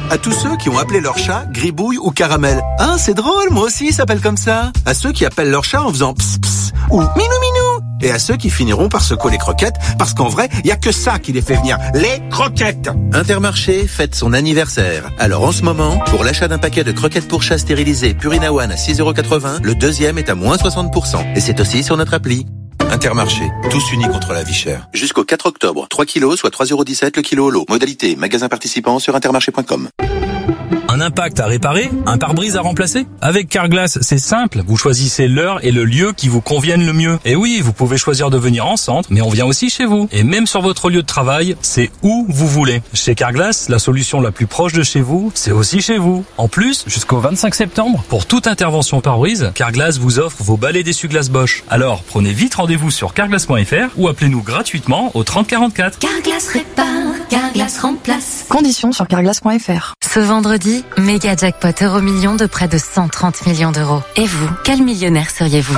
À tous ceux qui ont appelé leur chat Gribouille ou Caramel. Ah, c'est drôle, moi aussi, il s'appelle comme ça. À ceux qui appellent leur chat en faisant ps ps ou minou minou. Et à ceux qui finiront par secouer les croquettes, parce qu'en vrai, il y a que ça qui les fait venir. Les croquettes. Intermarché fête son anniversaire. Alors en ce moment, pour l'achat d'un paquet de croquettes pour chat stérilisées Purina One à 6,80 €, le deuxième est à moins 60%. Et c'est aussi sur notre appli. Intermarché, tous unis contre la vie chère. Jusqu'au 4 octobre, 3 kilos, soit 3,17 € le kilo au lot. Modalité, magasin participant sur intermarché.com. Un impact à réparer? Un pare-brise à remplacer? Avec Carglass, c'est simple. Vous choisissez l'heure et le lieu qui vous conviennent le mieux. Et oui, vous pouvez choisir de venir en centre, mais on vient aussi chez vous. Et même sur votre lieu de travail, c'est où vous voulez. Chez Carglass, la solution la plus proche de chez vous, c'est aussi chez vous. En plus, jusqu'au 25 septembre, pour toute intervention pare-brise, Carglass vous offre vos balais d'essuie-glace Bosch. Alors, prenez vite rendez-vous sur carglass.fr ou appelez-nous gratuitement au 30 44. Carglass répare, Carglass remplace. Conditions sur carglass.fr. Ce vendredi, méga jackpot Euromillions de près de 130 millions d'euros. Et vous, quel millionnaire seriez-vous?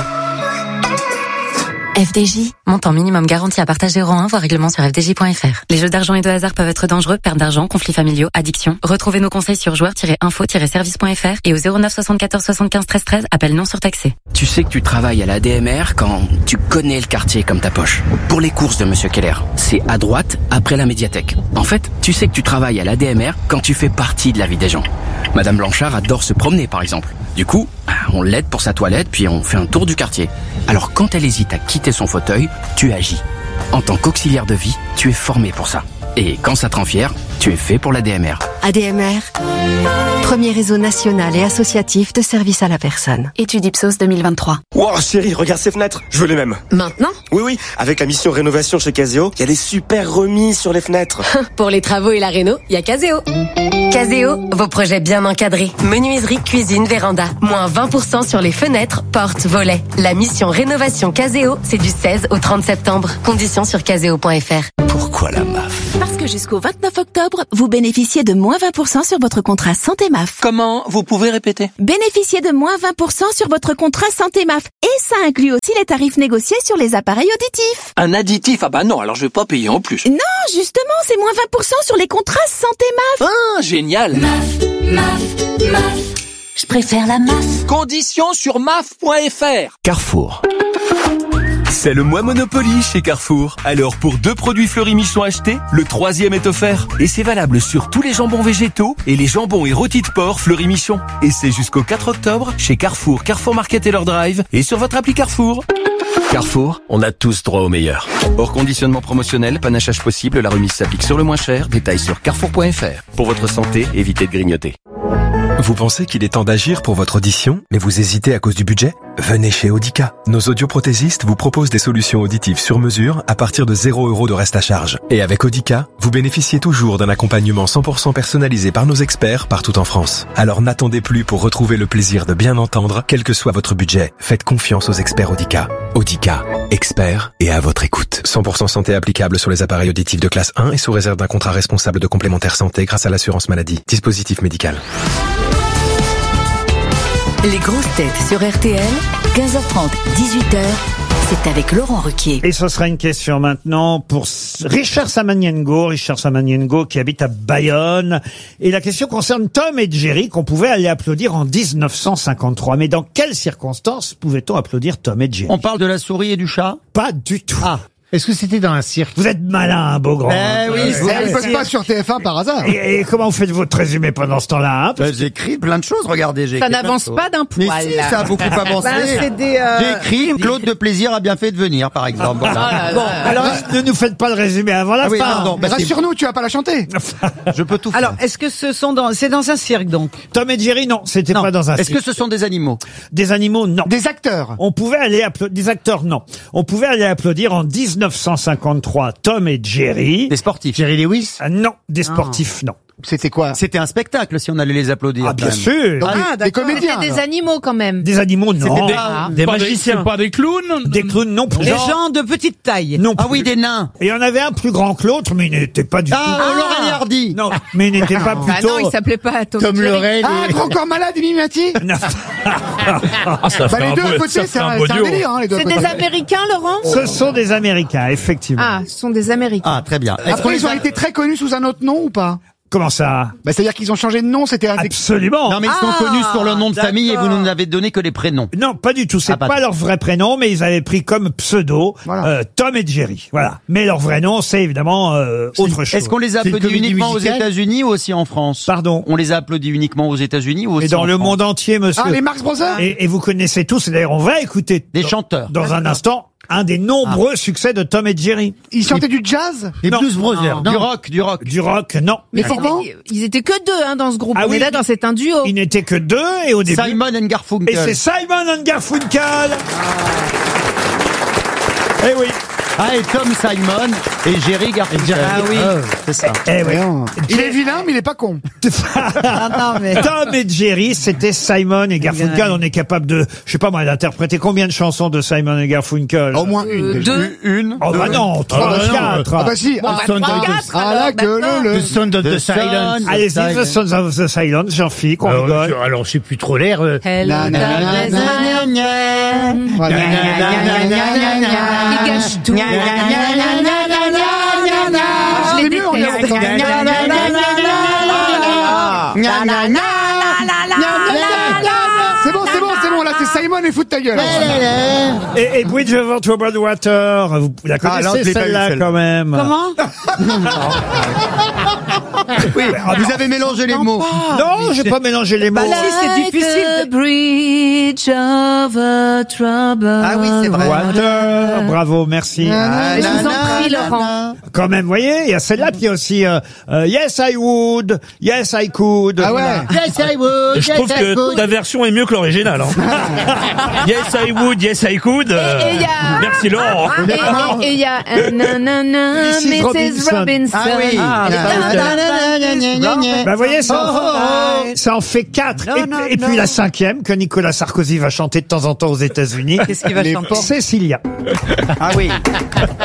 FDJ, montant minimum garanti à partager euro 1, voire règlement sur fdj.fr. Les jeux d'argent et de hasard peuvent être dangereux, perte d'argent, conflits familiaux, addiction. Retrouvez nos conseils sur joueurs-info-service.fr et au 09 74 75 13 13, appel non surtaxé. Tu sais que tu travailles à la DMR quand tu connais le quartier comme ta poche. Pour les courses de Monsieur Keller, c'est à droite, après la médiathèque. En fait, tu sais que tu travailles à la DMR quand tu fais partie de la vie des gens. Madame Blanchard adore se promener, par exemple. Du coup, on l'aide pour sa toilette, puis on fait un tour du quartier. Alors quand elle hésite à quitter son fauteuil, tu agis. En tant qu'auxiliaire de vie, tu es formé pour ça. Et quand ça te rend fier, tu es fait pour la DMR. ADMR, premier réseau national et associatif de services à la personne. Étude Ipsos 2023. Wow, chérie, regarde ces fenêtres, je veux les mêmes. Maintenant? Oui, avec la mission rénovation chez Caseo, il y a des super remises sur les fenêtres. Pour les travaux et la réno, il y a Caseo. Caseo, vos projets bien encadrés. Menuiserie, cuisine, véranda. Moins 20% sur les fenêtres, portes, volets. La mission rénovation Caseo, c'est du 16 au 30 septembre. Conditions sur caseo.fr. Pourquoi la MAF? Parce que jusqu'au 29 octobre, vous bénéficiez de moins 20% sur votre contrat santé MAF. Comment? Vous pouvez répéter? Bénéficiez de moins 20% sur votre contrat santé MAF. Et ça inclut aussi les tarifs négociés sur les appareils auditifs. Un additif? Ah bah non, alors je vais pas payer en plus. Non, justement, c'est moins 20% sur les contrats santé MAF. Ah, génial. MAF. Je préfère la MAF. Conditions sur maf.fr. Carrefour. C'est le mois Monopoly chez Carrefour. Alors pour 2 produits Fleury-Michon achetés, le 3e est offert. Et c'est valable sur tous les jambons végétaux et les jambons et rôtis de porc Fleury-Michon. Et c'est jusqu'au 4 octobre chez Carrefour, Carrefour Market et leur drive et sur votre appli Carrefour. Carrefour, on a tous droit au meilleur. Hors conditionnement promotionnel, panachage possible, la remise s'applique sur le moins cher. Détails sur carrefour.fr. Pour votre santé, évitez de grignoter. Vous pensez qu'il est temps d'agir pour votre audition, mais vous hésitez à cause du budget? Venez chez Audica. Nos audioprothésistes vous proposent des solutions auditives sur mesure à partir de 0 € de reste à charge. Et avec Audica, vous bénéficiez toujours d'un accompagnement 100% personnalisé par nos experts partout en France. Alors n'attendez plus pour retrouver le plaisir de bien entendre, quel que soit votre budget. Faites confiance aux experts Audica. Audica, experts et à votre écoute. 100% santé applicable sur les appareils auditifs de classe 1 et sous réserve d'un contrat responsable de complémentaire santé grâce à l'assurance maladie. Dispositif médical. Les grosses têtes sur RTL, 15h30, 18h, c'est avec Laurent Ruquier. Et ce sera une question maintenant pour Richard Samaniengo. Richard Samaniengo qui habite à Bayonne. Et la question concerne Tom et Jerry qu'on pouvait aller applaudir en 1953. Mais dans quelles circonstances pouvait-on applaudir Tom et Jerry? On parle de la souris et du chat? Pas du tout. Ah. Est-ce que c'était dans un cirque? Vous êtes malin, un beau grand. Oui, ça ne passe pas sur TF1 par hasard. Et comment vous faites votre résumé pendant ce temps-là, hein? J'écris plein de choses, regardez. Ça n'avance pas d'un poil. Mais si, ça a beaucoup avancé. J'ai écrit Claude de Plaisir a bien fait de venir, par exemple. Voilà. Bon, alors ne nous faites pas le résumé avant la fin. Pardon. Rassure-nous, tu vas pas la chanter. Je peux tout faire. Alors, est-ce que c'est dans un cirque, donc? Tom et Jerry, non, c'était pas dans un cirque. Est-ce que ce sont des animaux? Des animaux, non. Des acteurs? On pouvait aller applaudir, des acteurs, non. On pouvait aller applaudir en 1953 Tom et Jerry. Des sportifs? Jerry Lewis? Non, des sportifs, non. C'était quoi? C'était un spectacle si on allait les applaudir. Ah, bien sûr. Des comédiens. C'était des animaux quand même. Des animaux, non. Des magiciens. Pas des clowns? Des clowns, non plus. Des gens de petite taille. Non. Ah oui, des nains. Et il y en avait un plus grand que l'autre, mais il n'était pas du tout. Laurel et Hardy. Non, mais il n'était pas plutôt. Non, il s'appelait pas Tom Laurel. Grand corps malade et Mimimati. Non. Les deux à côté, c'est un délire, hein, les deux à C'est côté. des Américains, Laurent? Ce sont des Américains, effectivement. Ah, ce sont des Américains. Ah, très bien. Après, ils ont été très connus sous un autre nom ou pas? Comment ça? Bah, c'est-à-dire qu'ils ont changé de nom, c'était un... Absolument. Non, mais ils sont connus sur le nom de famille et vous nous n'avez donné que les prénoms. Non, pas du tout. C'est pas leur vrai prénom, mais ils avaient pris comme pseudo Tom et Jerry. Voilà. Mais leur vrai nom, c'est évidemment autre chose. Est-ce qu'on les a applaudis uniquement aux États-Unis ou aussi en France? Pardon. On les a applaudis uniquement aux États-Unis ou aussi Et dans en le France? monde entier, monsieur. Ah, les Marx Brothers? Et vous connaissez tous, et d'ailleurs on va écouter des chanteurs dans un instant un des nombreux succès de Tom et Jerry. Ils chantaient du jazz? Les Blues Brothers. Du rock. Du rock, non. Mais ils étaient que deux hein, dans ce groupe. Ah On oui, est là, c'est un duo. Ils n'étaient que deux et au début. Simon and Garfunkel. Et c'est Simon and Garfunkel. Eh oui. Ah, et Tom Simon et Jerry Garfunkel. Ah oui. C'est ça. Eh oui. Il est vilain, mais il est pas con. Tom et Jerry, c'était Simon et Garfunkel. On est capable de, je sais pas moi, d'interpréter combien de chansons de Simon et Garfunkel? Au moins une. Deux. Une. Oh bah non, 3, 4. Ah bah si. Ah là que le... The Sound of the Silence. Allez-y, The Sons of the Silence, Jean-Philippe, qu'on rigole. Alors, je sais plus trop l'air. Hello, darkness, Voilà. il gâche tout. C'est mieux, on est C'est bon, là, c'est Simon et fout de ta gueule. Et Bridge over Troubled Water, vous la connaissez celle-là quand même. Comment? Oui, vous avez mélangé les mots. Non, j'ai pas mélangé les mots. Bah là, c'est difficile. Bridge over troubled. Ah oui, c'est vrai. Water, bravo, merci. Je vous en prie, Laurent. Quand même, vous voyez, il y a celle-là, puis il y a aussi Yes I would, Yes I could. Ah ouais. Yes, I would. Je trouve que ta version est mieux que l'original. Hein. Yes I would, yes I could. Et y a... Merci Laurent. Et il y a nanana, Mrs. Mrs. Robinson. Ah oui. Bah, vous voyez, ça en fait 4. Et puis la 5e, que Nicolas Sarkozy va chanter de temps en temps aux États-Unis. Qu'est-ce qu'il va chanter? Cécilia. Ah oui.